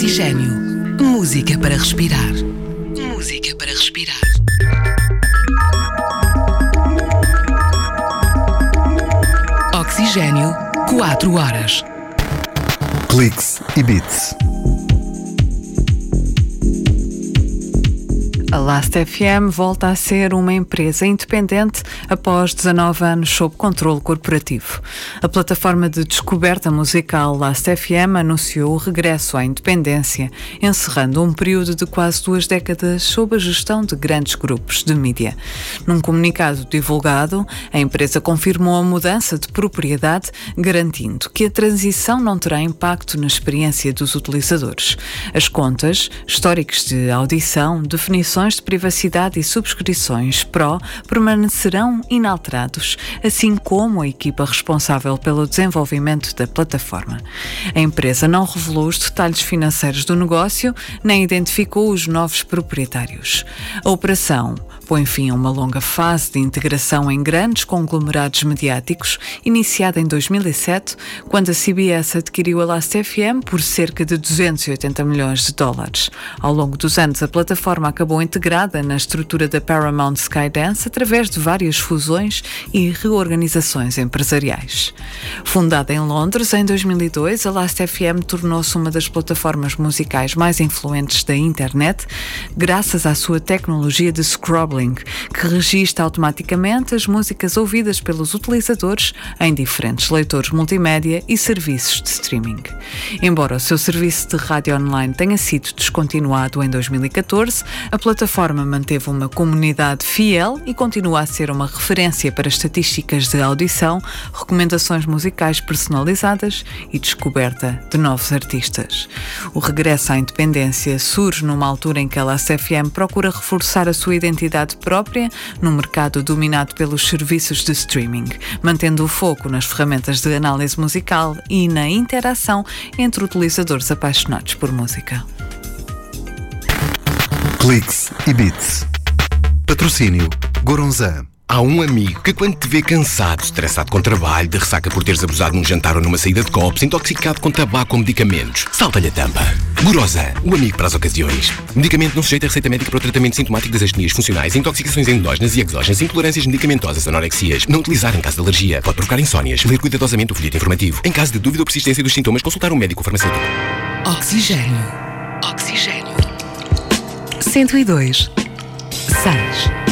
Oxigênio. Música para respirar. Música para respirar. Oxigênio, 4 horas. Cliques e Beats. A Last.fm volta a ser uma empresa independente após 19 anos sob controle corporativo. A plataforma de descoberta musical Last.fm anunciou o regresso à independência, encerrando um período de quase 2 décadas sob a gestão de grandes grupos de mídia. Num comunicado divulgado, a empresa confirmou a mudança de propriedade, garantindo que a transição não terá impacto na experiência dos utilizadores. As contas, históricos de audição, definições de privacidade e subscrições Pro permanecerão inalterados, assim como a equipa responsável pelo desenvolvimento da plataforma. A empresa não revelou os detalhes financeiros do negócio, nem identificou os novos proprietários. A operação põe fim a uma longa fase de integração em grandes conglomerados mediáticos, iniciada em 2007, quando a CBS adquiriu a Last.fm por cerca de 280 milhões de dólares. Ao longo dos anos, a plataforma acabou integrada na estrutura da Paramount Skydance através de várias fusões e reorganizações empresariais. Fundada em Londres em 2002, a Last.fm tornou-se uma das plataformas musicais mais influentes da internet, graças à sua tecnologia de scrobbling, que registra automaticamente as músicas ouvidas pelos utilizadores em diferentes leitores multimédia e serviços de streaming. Embora o seu serviço de rádio online tenha sido descontinuado em 2014, a plataforma manteve uma comunidade fiel e continua a ser uma referência para estatísticas de audição, recomendações musicais personalizadas e descoberta de novos artistas. O regresso à independência surge numa altura em que a Last.fm procura reforçar a sua identidade própria num mercado dominado pelos serviços de streaming, mantendo o foco nas ferramentas de análise musical e na interação entre utilizadores apaixonados por música. Cliques e Beats. Patrocínio Goronzan. Há um amigo que, quando te vê cansado, estressado com trabalho, de ressaca por teres abusado num jantar ou numa saída de copos, intoxicado com tabaco ou medicamentos, salta-lhe a tampa. Goronzan, o amigo para as ocasiões. Medicamento não sujeito a receita médica para o tratamento sintomático das astenias funcionais, intoxicações endógenas e exógenas, intolerâncias medicamentosas, anorexias. Não utilizar em caso de alergia. Pode provocar insónias. Ler cuidadosamente o folheto informativo. Em caso de dúvida ou persistência dos sintomas, consultar um médico ou farmacêutico. Oxigênio. Oxigênio. 102. 6.